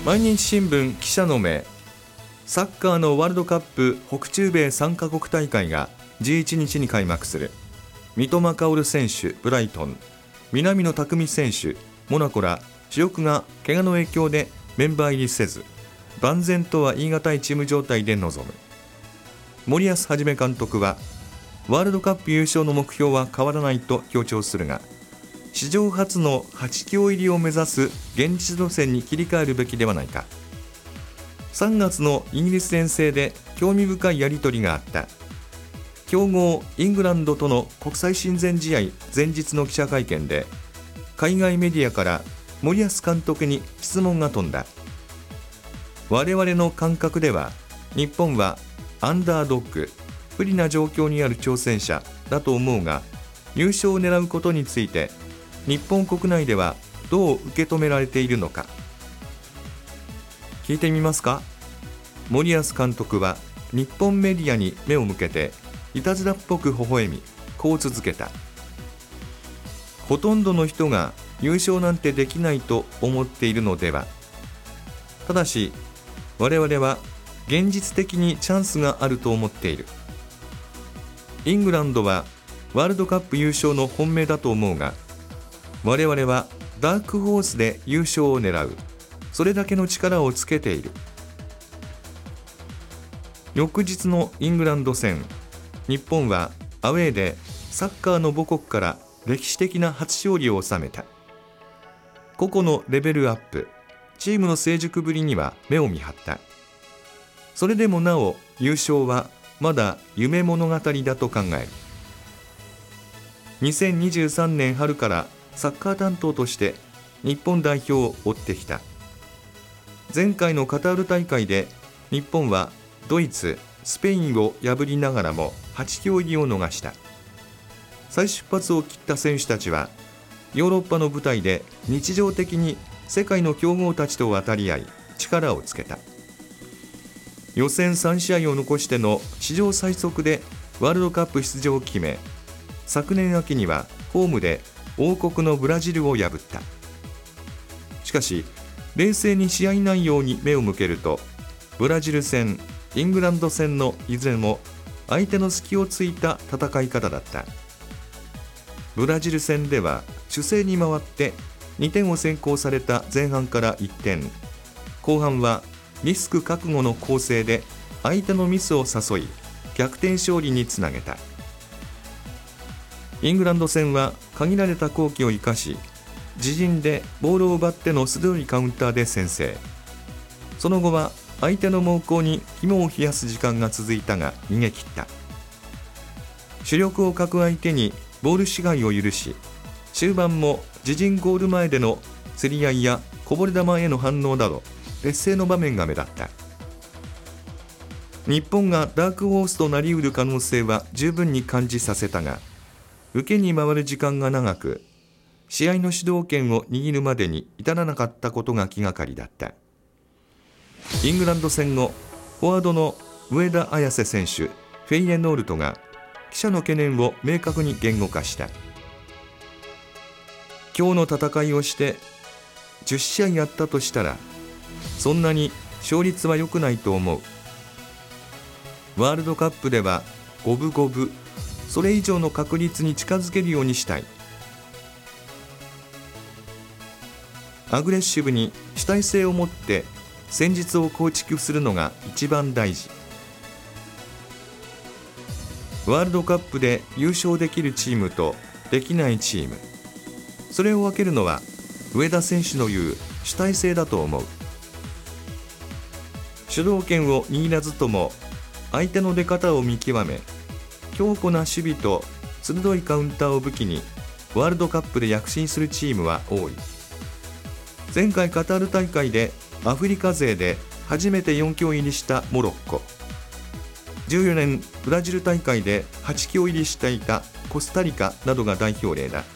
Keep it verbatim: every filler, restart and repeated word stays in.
毎日新聞記者の目。サッカーのワールドカップ北中米さんカ国大会がじゅういちにちに開幕する。三笘薫選手ブライトン、南野拓実選手モナコら主力が怪我の影響でメンバー入りせず、万全とは言い難いチーム状態で臨む。森保一監督はワールドカップ優勝の目標は変わらないと強調するが、史上初のはち強入りを目指す現実路線に切り替えるべきではないか。さんがつのイギリス遠征で興味深いやり取りがあった。強豪イングランドとの国際親善試合前日の記者会見で、海外メディアから森保監督に質問が飛んだ。我々の感覚では日本はアンダードッグ、不利な状況にある挑戦者だと思うが、優勝を狙うことについて日本国内ではどう受け止められているのか。聞いてみますか。森保監督は日本メディアに目を向けていたずらっぽく微笑み、こう続けた。ほとんどの人が優勝なんてできないと思っているのでは。ただし我々は現実的にチャンスがあると思っている。イングランドはワールドカップ優勝の本命だと思うが、我々はダークホースで優勝を狙う、それだけの力をつけている。翌日のイングランド戦、日本はアウェーでサッカーの母国から歴史的な初勝利を収めた。個々のレベルアップ、チームの成熟ぶりには目を見張った。それでもなお優勝はまだ夢物語だと考える。にせんにじゅうさんねん春からサッカー担当として日本代表を追ってきた。前回のカタール大会で日本はドイツ、スペインを破りながらもはち強入りを逃した。再出発を切った選手たちはヨーロッパの舞台で日常的に世界の強豪たちと渡り合い力をつけた。予選さん試合を残しての史上最速でワールドカップ出場を決め、昨年秋にはホームで王国のブラジルを破った。しかし冷静に試合内容に目を向けると、ブラジル戦、イングランド戦のいずれも相手の隙をついた戦い方だった。ブラジル戦では守勢に回ってにてんを先行された前半からいってん、後半はリスク覚悟の攻勢で相手のミスを誘い逆転勝利につなげた。イングランド戦は限られた好機を生かし、自陣でボールを奪っての鋭いカウンターで先制。その後は相手の猛攻に肝を冷やす時間が続いたが逃げ切った。主力を欠く相手にボール支配を許し、終盤も自陣ゴール前での競り合いやこぼれ球への反応など劣勢の場面が目立った。日本がダークホースとなりうる可能性は十分に感じさせたが、受けに回る時間が長く、試合の主導権を握るまでに至らなかったことが気がかりだった。イングランド戦後、フォワードの上田綺世選手、フェイエノールトが記者の懸念を明確に言語化した。今日の戦いをしてじゅっ試合やったとしたら、そんなに勝率は良くないと思う。ワールドカップでは五分五分、それ以上の確率に近づけるようにしたい。アグレッシブに主体性を持って戦術を構築するのが一番大事。ワールドカップで優勝できるチームとできないチーム、それを分けるのは上田選手の言う主体性だと思う。主導権を握らずとも相手の出方を見極め、強固な守備と鋭いカウンターを武器にワールドカップで躍進するチームは多い。前回カタール大会でアフリカ勢で初めてよん強入りしたモロッコ、じゅうよねんブラジル大会ではち強入りしていたコスタリカなどが代表例だ。